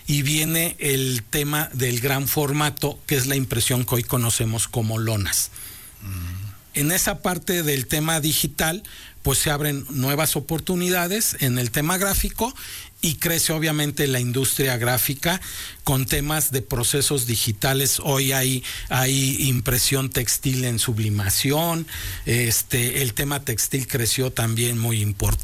y viene el tema del gran formato, que es la impresión que hoy conocemos como lonas. En esa parte del tema digital, pues se abren nuevas oportunidades en el tema gráfico y crece obviamente la industria gráfica con temas de procesos digitales. Hoy hay impresión textil en sublimación, el tema textil creció también muy importante.